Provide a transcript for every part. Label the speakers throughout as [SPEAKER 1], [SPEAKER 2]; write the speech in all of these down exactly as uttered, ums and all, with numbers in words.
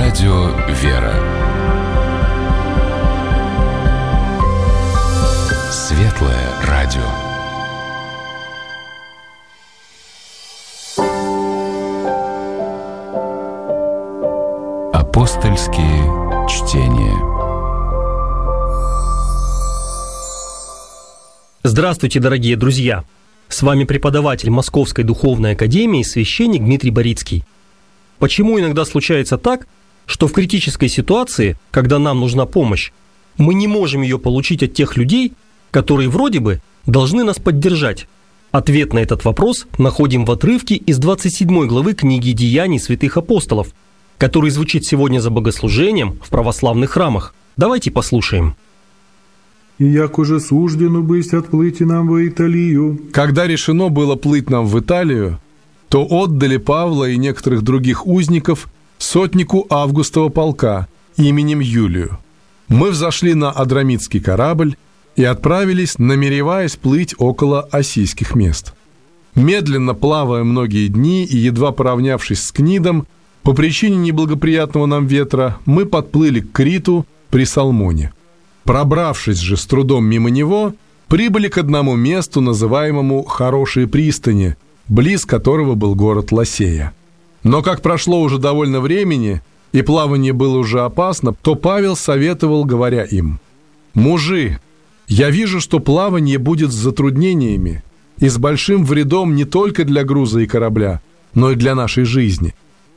[SPEAKER 1] Радио «Вера». Светлое радио. Апостольские чтения.
[SPEAKER 2] Здравствуйте, дорогие друзья! С вами преподаватель Московской Духовной Академии, священник Дмитрий Борицкий. Почему иногда случается так, что в критической ситуации, когда нам нужна помощь, мы не можем ее получить от тех людей, которые вроде бы должны нас поддержать? Ответ на этот вопрос находим в отрывке из двадцать седьмой главы книги «Деяний святых апостолов», который звучит сегодня за богослужением в православных храмах. Давайте послушаем.
[SPEAKER 3] «И як уже суждено быть отплыть нам в Италию».
[SPEAKER 4] Когда решено было плыть нам в Италию, то отдали Павла и некоторых других узников сотнику Августова полка именем Юлию. Мы взошли на Адрамитский корабль и отправились, намереваясь плыть около Осийских мест. Медленно плавая многие дни и едва поравнявшись с Книдом, по причине неблагоприятного нам ветра, мы подплыли к Криту при Салмоне. Пробравшись же с трудом мимо него, прибыли к одному месту, называемому «Хорошие пристани», близ которого был город Ласея. Но как прошло уже довольно времени, и плавание было уже опасно, то Павел советовал, говоря им: «Мужи, я вижу, что плавание будет с затруднениями и с большим вредом не только для груза и корабля, но и для нашей жизни».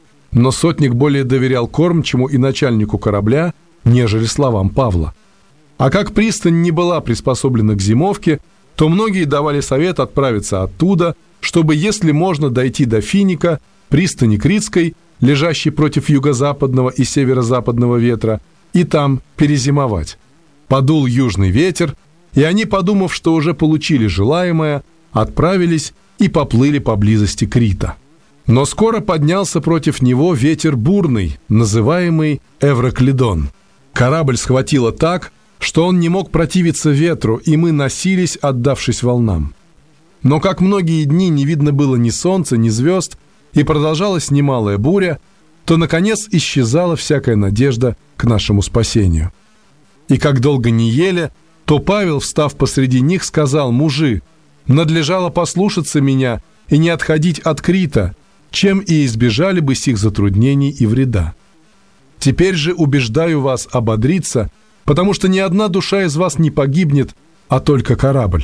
[SPEAKER 4] Но сотник более доверял кормчему и начальнику корабля, нежели словам Павла. А как пристань не была приспособлена к зимовке, то многие давали совет отправиться оттуда, чтобы, если можно, дойти до Финика, пристани Критской, лежащей против юго-западного и северо-западного ветра, и там перезимовать. Подул южный ветер, и они, подумав, что уже получили желаемое, отправились и поплыли поблизости Крита. Но скоро поднялся против него ветер бурный, называемый Эвроклидон. Корабль схватило так, что он не мог противиться ветру, и мы носились, отдавшись волнам. Но как многие дни не видно было ни солнца, ни звезд, и продолжалась немалая буря, то, наконец, исчезала всякая надежда к нашему спасению. И как долго не ели, то Павел, встав посреди них, сказал: «Мужи, надлежало послушаться меня и не отходить от Крита, чем и избежали бы сих затруднений и вреда. Теперь же убеждаю вас ободриться, потому что ни одна душа из вас не погибнет, а только корабль.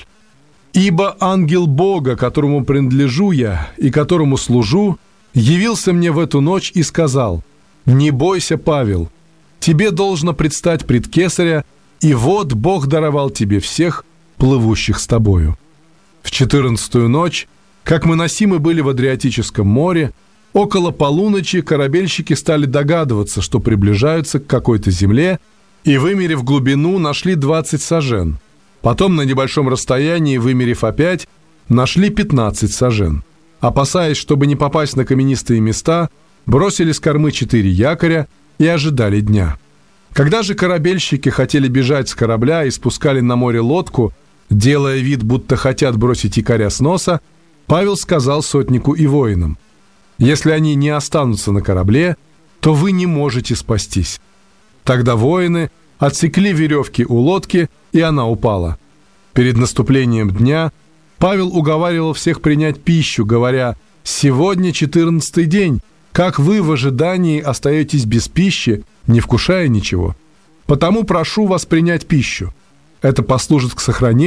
[SPEAKER 4] Ибо ангел Бога, которому принадлежу я и которому служу, явился мне в эту ночь и сказал: „Не бойся, Павел, тебе должно предстать пред Кесаря, и вот Бог даровал тебе всех, плывущих с тобою“. В четырнадцатую ночь, как мы носимы были в Адриатическом море, около полуночи корабельщики стали догадываться, что приближаются к какой-то земле, и, вымерив глубину, нашли двадцать сажен. Потом на небольшом расстоянии, вымерив опять, нашли пятнадцать сажен. Опасаясь, чтобы не попасть на каменистые места, бросили с кормы четыре якоря и ожидали дня. Когда же корабельщики хотели бежать с корабля и спускали на море лодку, делая вид, будто хотят бросить якоря с носа, Павел сказал сотнику и воинам: «Если они не останутся на корабле, то вы не можете спастись». Тогда воины отсекли веревки у лодки, и она упала. Перед наступлением дня Павел уговаривал всех принять пищу, говоря: «Сегодня четырнадцатый день, как вы в ожидании остаетесь без пищи, не вкушая ничего? Потому прошу вас принять пищу. Это послужит к сохранению